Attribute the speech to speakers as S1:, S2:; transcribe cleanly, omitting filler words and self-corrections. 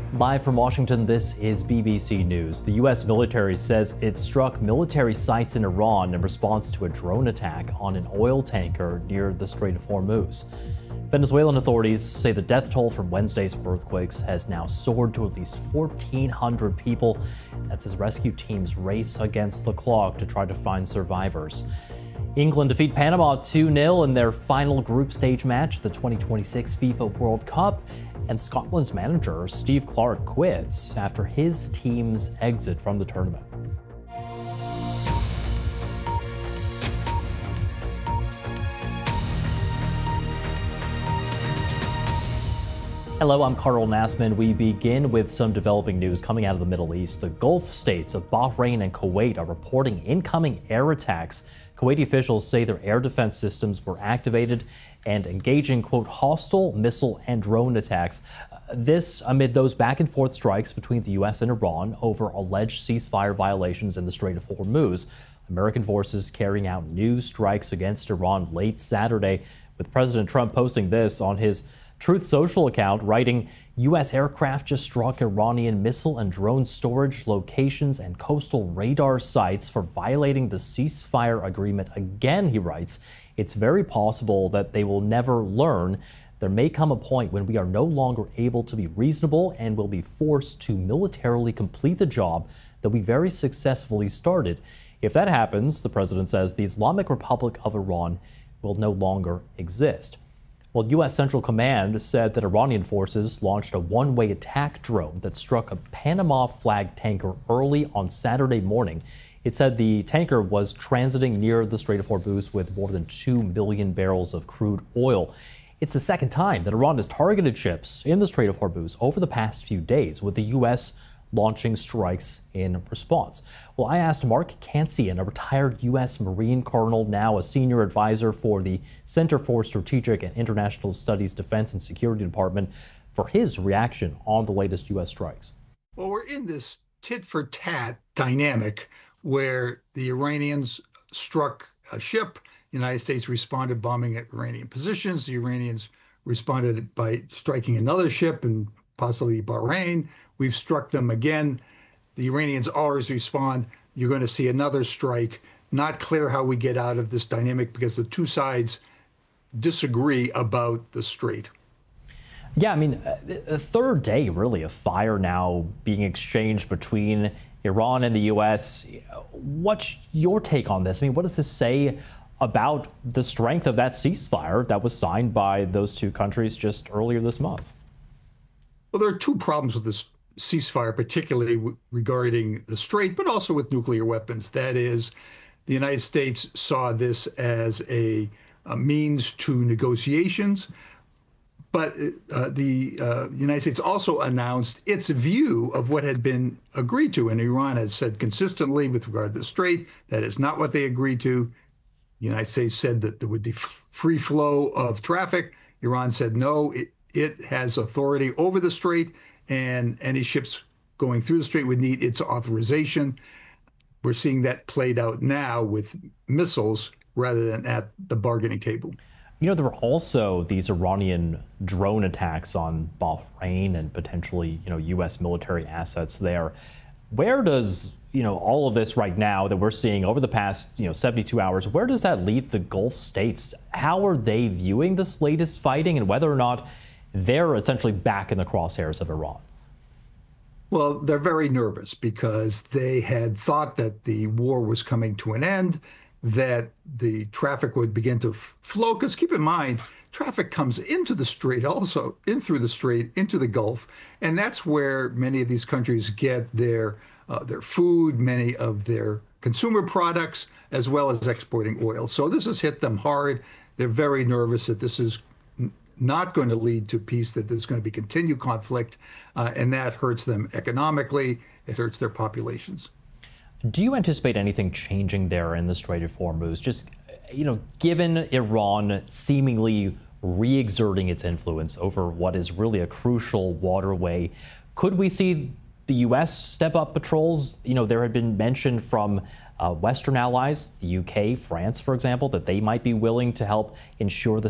S1: Live from Washington, this is BBC News. The U.S. military says it struck military sites in Iran in response to a drone attack on an oil tanker near the Strait of Hormuz. Venezuelan authorities say the death toll from Wednesday's earthquakes has now soared to at least 1,400 people. That's as rescue teams race against the clock to try to find survivors. England defeat Panama 2-0 in their final group stage match of the 2026 FIFA World Cup. And Scotland's manager, Steve Clarke, quits after his team's exit from the tournament. Hello, I'm Carl Nassman. We begin with some developing news coming out of the Middle East. The Gulf states of Bahrain and Kuwait are reporting incoming air attacks. Kuwaiti officials say their air defense systems were activated and engaging, quote, hostile missile and drone attacks. This amid those back and forth strikes between the U.S. and Iran over alleged ceasefire violations in the Strait of Hormuz. American forces carrying out new strikes against Iran late Saturday, with President Trump posting this on his Truth Social account, writing, U.S. aircraft just struck Iranian missile and drone storage locations and coastal radar sites for violating the ceasefire agreement. Again, he writes, it's very possible that they will never learn. There may come a point when we are no longer able to be reasonable and will be forced to militarily complete the job that we very successfully started. If that happens, the president says, the Islamic Republic of Iran will no longer exist. Well, U.S. Central Command said that Iranian forces launched a one-way attack drone that struck a Panama flag tanker early on Saturday morning. It said the tanker was transiting near the Strait of Hormuz with more than 2 million barrels of crude oil. It's the second time that Iran has targeted ships in the Strait of Hormuz over the past few days, with the U.S. launching strikes in response. Well, I asked Mark Cancian, a retired U.S. Marine colonel, now a senior advisor for the Center for Strategic and International Studies Defense and Security Department, for his reaction on the latest U.S. strikes.
S2: Well, we're in this tit-for-tat dynamic where the Iranians struck a ship. The United States responded bombing at Iranian positions. The Iranians responded by striking another ship and possibly Bahrain. We've struck them again. The Iranians always respond. You're going to see another strike. Not clear how we get out of this dynamic because the two sides disagree about the strait.
S1: Yeah, I mean, a third day, really, of fire now being exchanged between Iran and the U.S. What's your take on this? I mean, what does this say about the strength of that ceasefire that was signed by those two countries just earlier this month?
S2: Well, there are two problems with this ceasefire, particularly regarding the strait, but also with nuclear weapons. That is, the United States saw this as a means to negotiations. But the United States also announced its view of what had been agreed to. And Iran has said consistently with regard to the strait, that is not what they agreed to. The United States said that there would be free flow of traffic. Iran said no, it has authority over the strait, and any ships going through the strait would need its authorization. We're seeing that played out now with missiles rather than at the bargaining table.
S1: You know, there were also these Iranian drone attacks on Bahrain and potentially, U.S. military assets there. Where does, all of this right now that we're seeing over the past, 72 hours, where does that leave the Gulf states? How are they viewing this latest fighting and whether or not they're essentially back in the crosshairs of Iran?
S2: Well, they're very nervous because they had thought that the war was coming to an end, that the traffic would begin to flow. Because keep in mind, traffic comes into the strait, also in through the strait, into the Gulf. And that's where many of these countries get their food, many of their consumer products, as well as exporting oil. So this has hit them hard. They're very nervous that this is not going to lead to peace, that there's going to be continued conflict, and that hurts them economically. It hurts their populations.
S1: Do you anticipate anything changing there in the Strait of Hormuz? Just, given Iran seemingly re-exerting its influence over what is really a crucial waterway, could we see the U.S. step up patrols? There had been mention from Western allies, the UK, France, for example, that they might be willing to help ensure the